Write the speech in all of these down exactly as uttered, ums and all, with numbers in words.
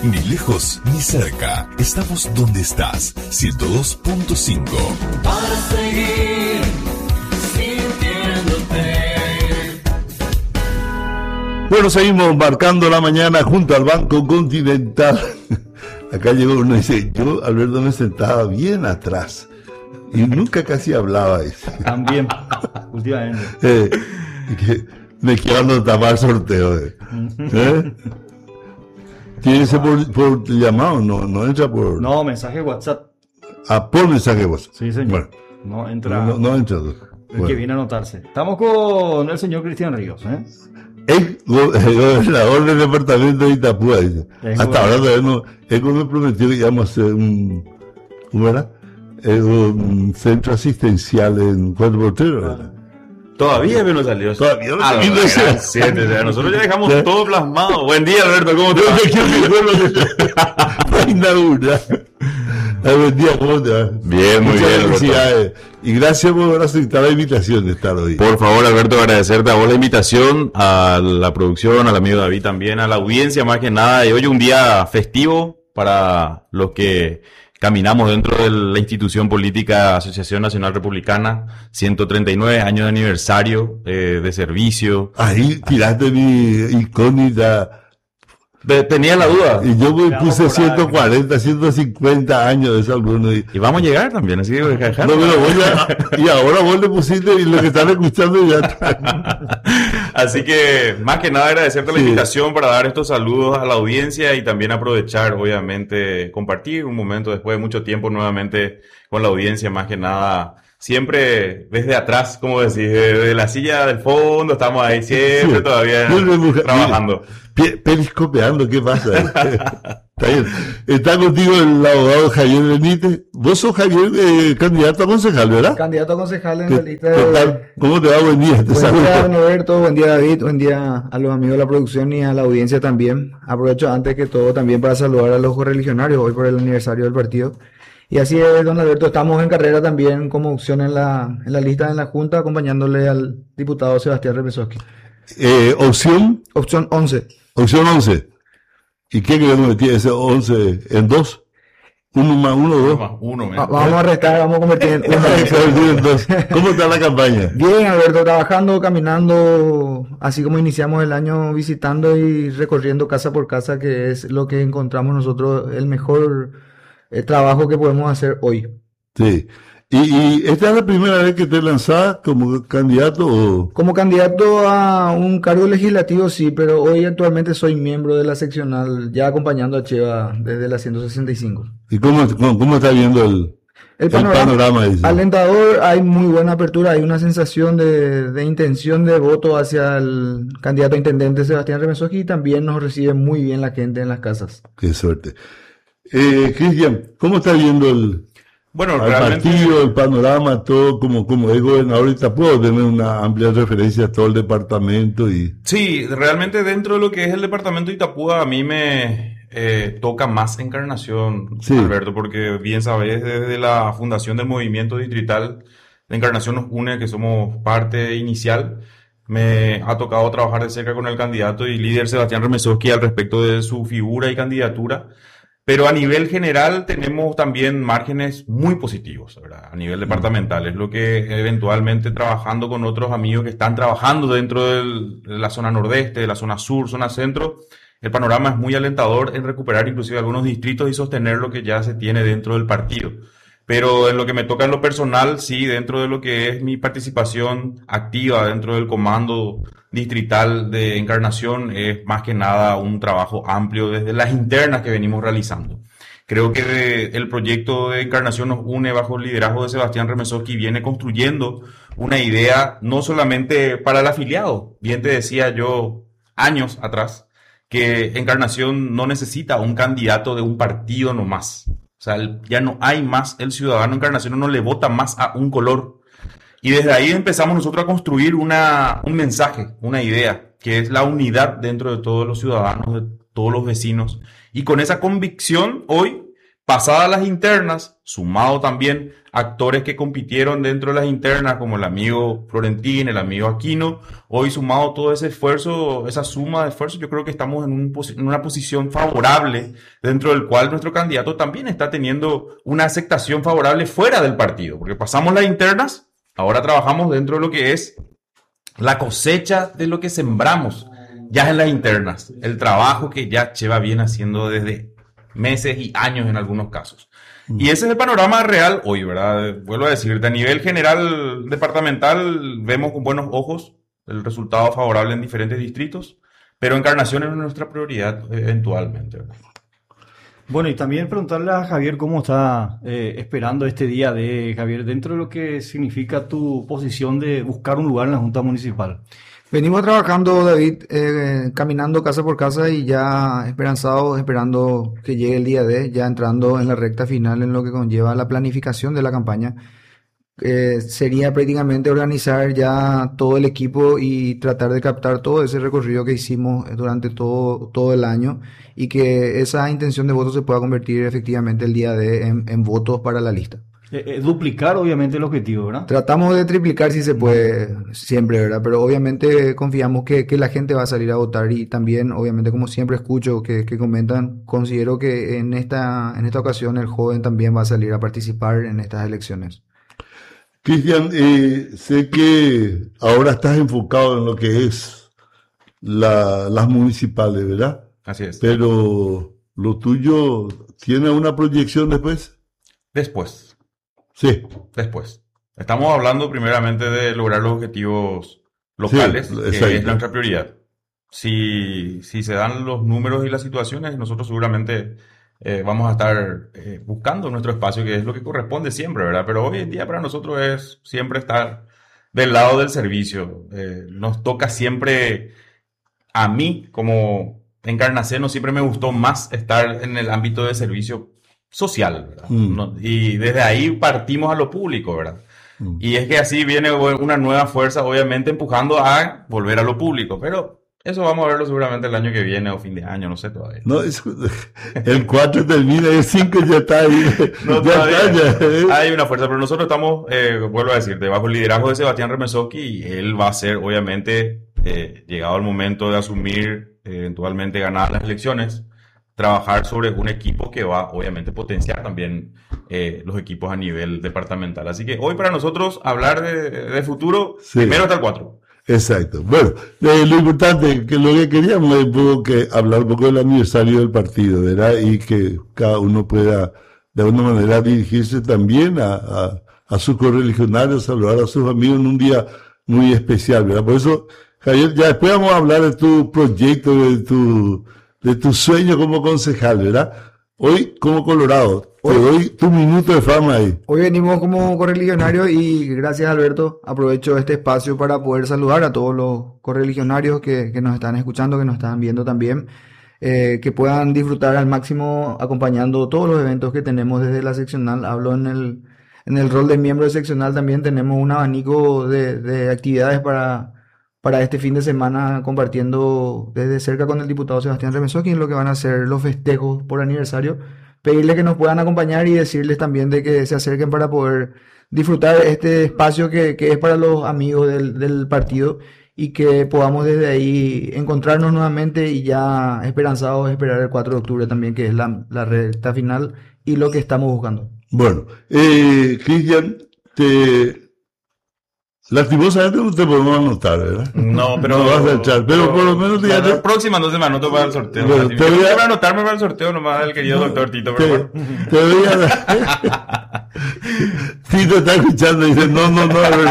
Ni lejos ni cerca. Estamos donde estás. ciento dos punto cinco. Para seguir sintiéndote. Bueno, seguimos marcando la mañana junto al Banco Continental. Acá llegó uno y dice, yo, Alberto, me sentaba bien atrás. Y nunca casi hablaba eso. También, últimamente. Eh, que me quiero tapar sorteo. Eh. ¿Eh? ¿Tiene ese por, por llamado? No, no entra por... No, mensaje WhatsApp. Ah, por mensaje WhatsApp. Sí, señor. Bueno, no entra. No, no entra. El Bueno. que viene a anotarse. Estamos con el señor Cristian Ríos, ¿eh? El gobernador del departamento de Itapúa, dice. Es Hasta bueno. ahora todavía no. Él me prometió que íbamos a hacer un. ¿Cómo era? Eh, un centro asistencial en Cuatro por Tres, ¿verdad? Todavía no salió eso. Todavía no Ah, salió la eso. gran siete, o sea, nosotros ya dejamos Ya. todo plasmado. Buen día, Alberto, ¿cómo te Yo va? te quiero que fue lo que va a inaugurar. Ay, buen día, ¿cómo te va? Bien, muy Muchas bien, Alberto. felicidades. Y gracias por aceptar la invitación de estar hoy. Por favor, Alberto, agradecerte a vos la invitación, a la producción, al amigo David también, a la audiencia más que nada. Y hoy un día festivo para los que caminamos dentro de la institución política Asociación Nacional Republicana, ciento treinta y nueve años de aniversario eh, de servicio. Ahí tiraste mi incógnita. Te- Tenía la duda. Y yo me Vamos puse por ahí. ciento cuarenta, ciento cincuenta años de eso alguno. Y, Y vamos a llegar también, así que voy a dejar. no, pero voy a, y ahora vos le pusiste y lo que están escuchando ya está. Así que, más que nada, agradecerte la Sí. invitación para dar estos saludos a la audiencia y también aprovechar, obviamente, compartir un momento después de mucho tiempo nuevamente con la audiencia, más que nada, siempre desde atrás, como decís, desde la silla del fondo, estamos ahí siempre Sí. todavía Yo le busca- trabajando. Pe- Periscopeando, ¿qué pasa? Está bien. Está contigo el abogado Javier Benítez. Vos sos Javier, eh, candidato a concejal, ¿verdad? Candidato a concejal en ¿Qué, la lista qué de... tal? ¿Cómo te va? Buen día. Te Buen saludo. día, don Alberto, buen día, David, buen día a los amigos de la producción y a la audiencia también. Aprovecho antes que todo también para saludar a los correligionarios hoy por el aniversario del partido. Y así es, don Alberto, estamos en carrera también como opción en la, en la lista en la Junta, acompañándole al diputado Sebastián Repesoski. Eh, opción, Opción once. opción once. ¿Y qué crees que metí ese once en dos? Uno más uno, Uno dos. más uno, Va- men. vamos a restar, vamos a convertir en uno. En dos. ¿Cómo está la campaña? Bien, Alberto, trabajando, caminando, así como iniciamos el año visitando y recorriendo casa por casa, que es lo que encontramos nosotros el mejor eh, trabajo que podemos hacer hoy. Sí. ¿Y, y esta es la primera vez que te lanzás como candidato o...? Como candidato a un cargo legislativo, sí, pero hoy actualmente soy miembro de la seccional, ya acompañando a Cheva desde la ciento sesenta y cinco. ¿Y cómo, cómo, cómo está viendo el, El el panorama, panorama? Dice? alentador, hay muy buena apertura, hay una sensación de, de intención de voto hacia el candidato a intendente Sebastián Remesoski y también nos recibe muy bien la gente en las casas. Qué suerte. Eh, Cristian, ¿cómo está viendo el, Bueno, al realmente... partido, el panorama, todo como, como es gobernador? Ahorita puedo tener una amplia referencia a todo el departamento y... Sí, realmente dentro de lo que es el departamento de Itapúa a mí me eh, toca más Encarnación, Sí. Alberto, porque bien sabes, desde la fundación del movimiento distrital, la Encarnación nos une, que somos parte inicial. Me ha tocado trabajar de cerca con el candidato y líder Sebastián Remesoski al respecto de su figura y candidatura. Pero a nivel general tenemos también márgenes muy positivos, ¿verdad? A nivel departamental. Es lo que eventualmente trabajando con otros amigos que están trabajando dentro del- de la zona nordeste, de la zona sur, zona centro, el panorama es muy alentador en recuperar inclusive algunos distritos y sostener lo que ya se tiene dentro del partido. Pero en lo que me toca en lo personal, sí, dentro de lo que es mi participación activa dentro del comando distrital de Encarnación, es más que nada un trabajo amplio desde las internas que venimos realizando. Creo que de- el proyecto de Encarnación nos une bajo el liderazgo de Sebastián Remesoski y viene construyendo una idea no solamente para el afiliado. Bien te decía yo años atrás que Encarnación no necesita un candidato de un partido nomás. O sea, el- ya no hay más el ciudadano Encarnación, no le vota más a un color. Y desde ahí empezamos nosotros a construir una, un mensaje, una idea, que es la unidad dentro de todos los ciudadanos, de todos los vecinos. Y con esa convicción, hoy Pasadas las internas, sumado también actores que compitieron dentro de las internas, como el amigo Florentín, el amigo Aquino, hoy sumado todo ese esfuerzo, esa suma de esfuerzo, yo creo que estamos en, un, en una posición favorable, dentro del cual nuestro candidato también está teniendo una aceptación favorable fuera del partido, porque pasamos las internas, ahora trabajamos dentro de lo que es la cosecha de lo que sembramos ya en las internas, el trabajo que ya lleva bien haciendo desde meses y años en algunos casos. Y ese es el panorama real hoy, ¿verdad? Vuelvo a decirte, a nivel general departamental vemos con buenos ojos el resultado favorable en diferentes distritos, pero Encarnación es nuestra prioridad eventualmente, ¿verdad? Bueno, y también preguntarle a Javier cómo está eh, esperando este día de Javier, dentro de lo que significa tu posición de buscar un lugar en la Junta Municipal. Venimos trabajando, David, eh, caminando casa por casa y ya esperanzados, esperando que llegue el día D, ya entrando en la recta final en lo que conlleva la planificación de la campaña. Eh, sería prácticamente organizar ya todo el equipo y tratar de captar todo ese recorrido que hicimos durante todo, todo el año y que esa intención de voto se pueda convertir efectivamente el día D en, en votos para la lista. Eh, eh, duplicar obviamente el objetivo, ¿verdad? Tratamos de triplicar si se puede siempre, ¿verdad? Pero obviamente confiamos que, que la gente va a salir a votar y también, obviamente, como siempre escucho que, que comentan, considero que en esta, en esta ocasión el joven también va a salir a participar en estas elecciones. Cristian, eh, sé que ahora estás enfocado en lo que es la, las municipales, ¿verdad? Así es. Pero lo tuyo tiene una proyección después. Después. Sí. Después. Estamos hablando primeramente de lograr los objetivos locales, Sí, que exacto. es nuestra prioridad. Si, si se dan los números y las situaciones, nosotros seguramente eh, vamos a estar eh, buscando nuestro espacio, que es lo que corresponde siempre, ¿verdad? Pero hoy en día para nosotros es siempre estar del lado del servicio. Eh, nos toca siempre, a mí como encarnaceno, siempre me gustó más estar en el ámbito de servicio social, ¿verdad? Mm. No, y desde ahí partimos a lo público, ¿verdad? Mm. Y es que así viene una nueva fuerza, obviamente, empujando a volver a lo público, pero eso vamos a verlo seguramente el año que viene o fin de año, no sé todavía. No, es, el cuatro termina, el cinco ya está ahí. No, ya todavía está, ya, eh. hay una fuerza, pero nosotros estamos, eh, vuelvo a decirte, bajo el liderazgo de Sebastián Remesoski, y él va a ser, obviamente, eh, llegado el momento de asumir, eh, eventualmente ganar las elecciones, trabajar sobre un equipo que va, obviamente, potenciar también eh, los equipos a nivel departamental. Así que hoy para nosotros hablar de, de futuro, Sí. primero hasta el cuatro. Exacto. Bueno, eh, lo importante, que lo que queríamos es un poco que hablar un poco del aniversario del partido, ¿verdad? Y que cada uno pueda, de alguna manera, dirigirse también a, a, a sus correligionarios, saludar a sus amigos en un día muy especial, ¿verdad? Por eso, Javier, ya después vamos a hablar de tu proyecto, de tu, de tu sueño como concejal, ¿verdad? Hoy, como Colorado, te doy tu minuto de fama ahí. Hoy venimos como correligionarios y gracias, Alberto, aprovecho este espacio para poder saludar a todos los correligionarios que, que nos están escuchando, que nos están viendo también, eh, que puedan disfrutar al máximo acompañando todos los eventos que tenemos desde la seccional. Hablo en el, en el rol de miembro de seccional, también tenemos un abanico de, de actividades para, para este fin de semana, compartiendo desde cerca con el diputado Sebastián Remesoski en lo que van a ser los festejos por aniversario. Pedirles que nos puedan acompañar y decirles también de que se acerquen para poder disfrutar este espacio que, que es para los amigos del, del partido y que podamos desde ahí encontrarnos nuevamente y ya esperanzados esperar el cuatro de octubre también, que es la, la recta final y lo que estamos buscando. Bueno, eh, Cristian, te... lastimosamente no te podemos anotar, ¿verdad? No, pero... No vas a echar, pero por lo menos te- La, la próxima no se me anoto para el sorteo. Bueno, Así, te voy a- yo quiero anotarme para el sorteo nomás del querido doctor Tito, Te, pero bueno. te voy a dar. Tito está escuchando y dice, no, no, no, a ver.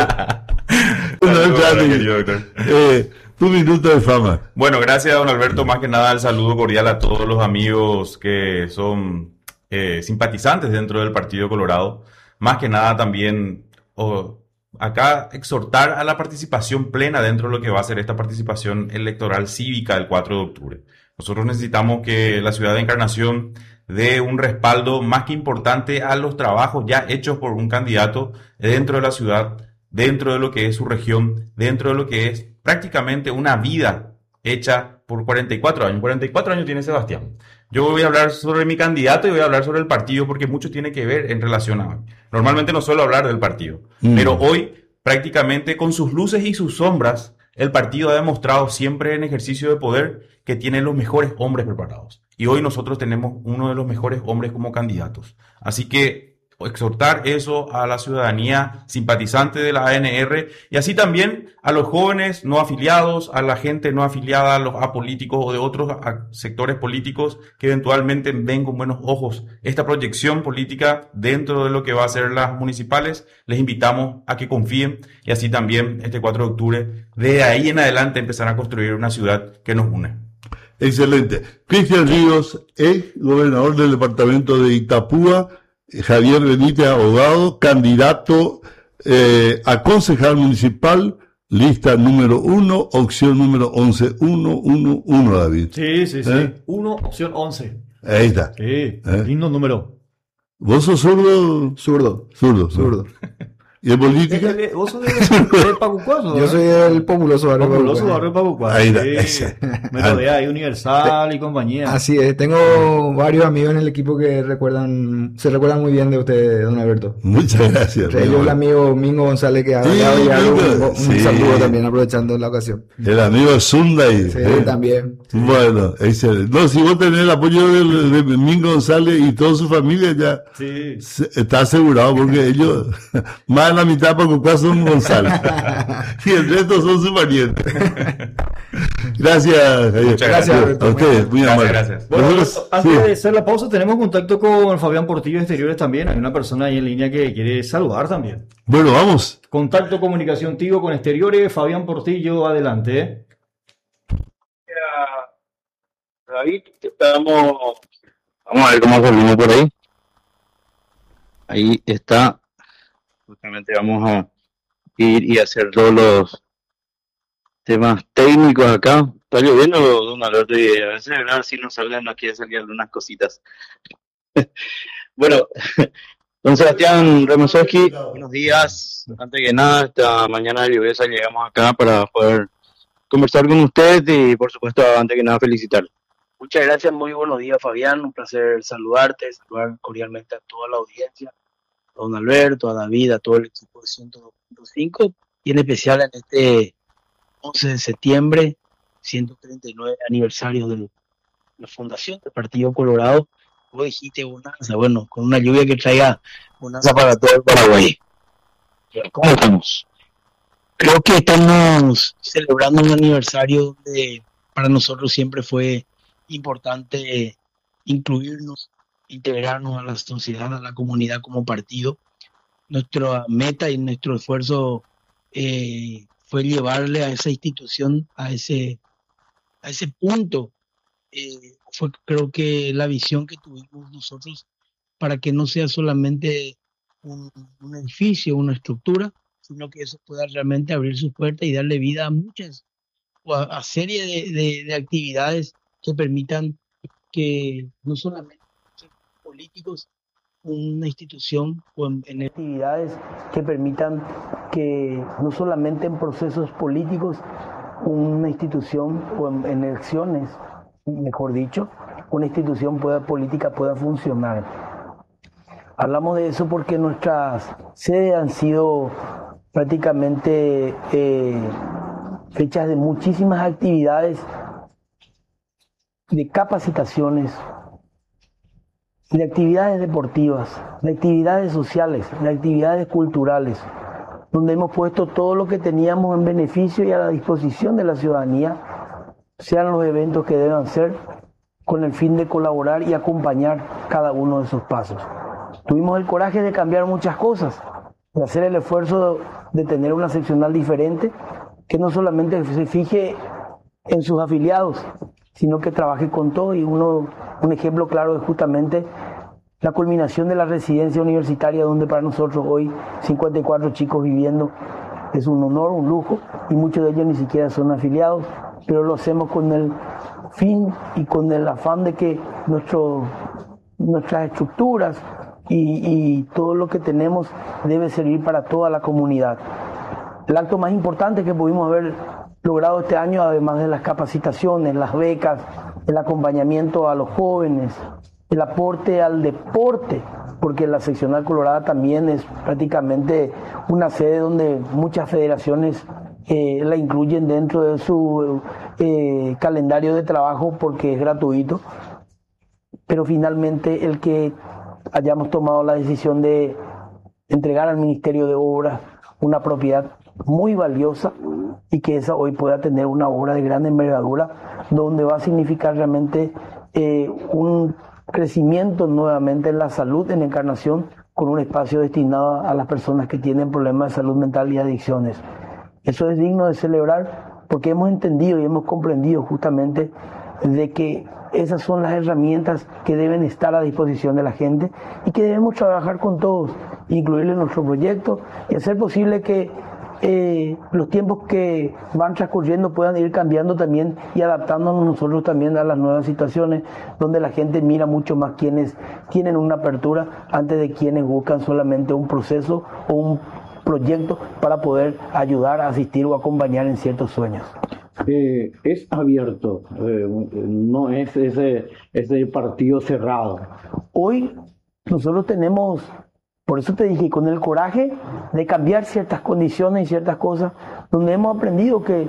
No, Saludos, claro, querido doctor. eh, tu minuto de fama. Bueno, gracias, don Alberto. Más que nada, el saludo cordial a todos los amigos que son eh, simpatizantes dentro del Partido Colorado. Más que nada, también oh, acá exhortar a la participación plena dentro de lo que va a ser esta participación electoral cívica del cuatro de octubre. Nosotros necesitamos que la ciudad de Encarnación dé un respaldo más que importante a los trabajos ya hechos por un candidato dentro de la ciudad, dentro de lo que es su región, dentro de lo que es prácticamente una vida hecha por por cuarenta y cuatro años. cuarenta y cuatro años tiene Sebastián. Yo voy a hablar sobre mi candidato y voy a hablar sobre el partido porque mucho tiene que ver en relación a... Normalmente no suelo hablar del partido, mm. pero hoy prácticamente con sus luces y sus sombras, el partido ha demostrado siempre en ejercicio de poder que tiene los mejores hombres preparados. Y hoy nosotros tenemos uno de los mejores hombres como candidatos. Así que exhortar eso a la ciudadanía simpatizante de la A N R y así también a los jóvenes no afiliados, a la gente no afiliada, a los apolíticos o de otros sectores políticos que eventualmente ven con buenos ojos esta proyección política dentro de lo que va a ser las municipales. Les invitamos a que confíen y así también este cuatro de octubre, de ahí en adelante empezar a construir una ciudad que nos une. Excelente. Cristian Ríos, ex gobernador del departamento de Itapúa, Javier Benítez, abogado, candidato eh, a concejal municipal, lista número uno, opción número once, uno, uno, uno, David. Sí, sí, sí. ¿Eh? Uno, opción once. Ahí está. Sí, ¿Eh? lindo número. ¿Vos sos zurdo? Zurdo. Zurdo. Zurdo. ¿Y en política? Eh, eh, ¿Vos sos de, de Pacucuazo? Yo soy el populoso barrio de Populoso Pacucuá. barrio de Pacucuazo. Ahí está, Sí. ese. Me rodea ahí Universal y compañía. Así es, tengo varios amigos en el equipo que recuerdan, se recuerdan muy bien de usted, don Alberto. Muchas gracias. Entre ellos el amigo Mingo González que ha Sí, hablado y hago Mingo. un, un Sí. saludo también aprovechando la ocasión. El amigo Zunday. Sí, ¿eh? también. Bueno, excelente. No, si vos tenés el apoyo de, de Mingo González y toda su familia, ya Sí. se- está asegurado porque ellos, más de la mitad por cuál son González. Y el resto son sus parientes. Gracias, Javier. Muchas gracias, A Alberto. ustedes, muy Gracias, amables. gracias. Bueno, Nosotros- antes sí. de hacer la pausa, tenemos contacto con Fabián Portillo de Exteriores también. Hay una persona ahí en línea que quiere saludar también. Bueno, vamos. Contacto, comunicación, Tigo con Exteriores. Fabián Portillo, adelante. ¿eh? David, estamos, vamos a ver cómo salimos por ahí. Ahí está. Justamente vamos a ir y hacer todos los temas técnicos acá. Está lloviendo, don Alberto, y a veces, ¿verdad? Si nos salen, nos quieren salir algunas cositas. Bueno, don Sebastián Remesowski, buenos días. Antes que nada, esta mañana lluviosa llegamos acá para poder conversar con usted y, por supuesto, antes que nada, felicitarle. Muchas gracias, muy buenos días, Fabián. Un placer saludarte, saludar cordialmente a toda la audiencia, a don Alberto, a David, a todo el equipo de ciento dos punto cinco y en especial en este once de septiembre, ciento treinta y nueve aniversario de la fundación del Partido Colorado. Vos dijiste bonanza, bueno, con una lluvia que traiga bonanza para todo el Paraguay. ¿Cómo estamos? Creo que estamos celebrando un aniversario donde para nosotros siempre fue importante incluirnos, integrarnos a la sociedad, a la comunidad como partido. Nuestra meta y nuestro esfuerzo eh, fue llevarle a esa institución a ese, a ese punto. Eh, fue creo que la visión que tuvimos nosotros para que no sea solamente un, un edificio, una estructura, sino que eso pueda realmente abrir sus puertas y darle vida a muchas, o a, a serie de, de, de actividades que permitan que no solamente políticos, una institución o en, en actividades que permitan que no solamente en procesos políticos una institución o en, en elecciones, mejor dicho, una institución pueda, política pueda funcionar. Hablamos de eso porque nuestras sedes han sido prácticamente eh, fechas de muchísimas actividades, de capacitaciones, de actividades deportivas, de actividades sociales, de actividades culturales, donde hemos puesto todo lo que teníamos en beneficio y a la disposición de la ciudadanía, sean los eventos que deban ser, con el fin de colaborar y acompañar cada uno de esos pasos. Tuvimos el coraje de cambiar muchas cosas, de hacer el esfuerzo de tener una seccional diferente, que no solamente se fije en sus afiliados, sino que trabaje con todo. Y uno, un ejemplo claro es justamente la culminación de la residencia universitaria, donde para nosotros hoy cincuenta y cuatro chicos viviendo es un honor, un lujo, y muchos de ellos ni siquiera son afiliados, pero lo hacemos con el fin y con el afán de que nuestro, nuestras estructuras y, y todo lo que tenemos debe servir para toda la comunidad. El acto más importante que pudimos haber logrado este año, además de las capacitaciones, las becas, el acompañamiento a los jóvenes, el aporte al deporte, porque la seccional colorada también es prácticamente una sede donde muchas federaciones eh, la incluyen dentro de su eh, calendario de trabajo porque es gratuito. Pero finalmente el que hayamos tomado la decisión de entregar al Ministerio de Obras una propiedad muy valiosa y que esa hoy pueda tener una obra de gran envergadura donde va a significar realmente eh, un crecimiento nuevamente en la salud en Encarnación, con un espacio destinado a las personas que tienen problemas de salud mental y adicciones. Eso es digno de celebrar porque hemos entendido y hemos comprendido justamente de que esas son las herramientas que deben estar a disposición de la gente y que debemos trabajar con todos, incluirle en nuestro proyecto y hacer posible que eh, los tiempos que van transcurriendo puedan ir cambiando también y adaptándonos nosotros también a las nuevas situaciones donde la gente mira mucho más quienes tienen una apertura antes de quienes buscan solamente un proceso o un proyecto para poder ayudar, asistir o acompañar en ciertos sueños. Eh, es abierto, eh, no es ese, ese partido cerrado. Hoy nosotros tenemos, por eso te dije, con el coraje de cambiar ciertas condiciones y ciertas cosas, donde hemos aprendido que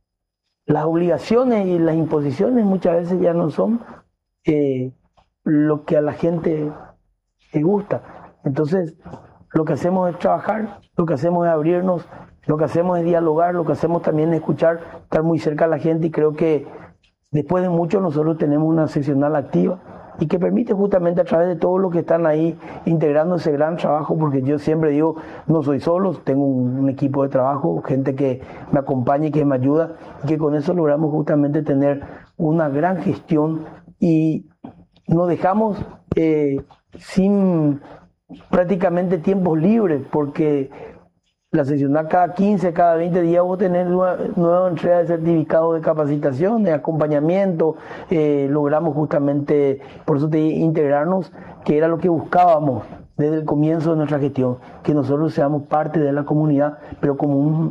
las obligaciones y las imposiciones muchas veces ya no son eh, lo que a la gente le gusta. Entonces, lo que hacemos es trabajar, lo que hacemos es abrirnos, lo que hacemos es dialogar, lo que hacemos también es escuchar, estar muy cerca a la gente, y creo que después de mucho nosotros tenemos una seccional activa y que permite justamente a través de todos los que están ahí integrando ese gran trabajo, porque yo siempre digo, no soy solo, tengo un, un equipo de trabajo, gente que me acompaña y que me ayuda, y que con eso logramos justamente tener una gran gestión y nos dejamos eh, sin prácticamente tiempos libres, porque la seccional cada quince, cada veinte días vos tenés nueva, nueva entrega de certificados de capacitación, de acompañamiento, eh, logramos justamente, por eso te dije, integrarnos, que era lo que buscábamos desde el comienzo de nuestra gestión, que nosotros seamos parte de la comunidad, pero como un